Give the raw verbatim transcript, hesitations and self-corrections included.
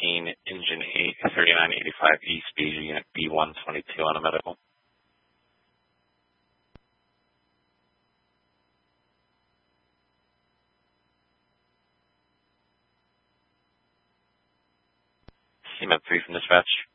nineteen, engine eight, thirty-nine eighty-five East B, unit B one twenty-two on a medical. C M E D three from dispatch.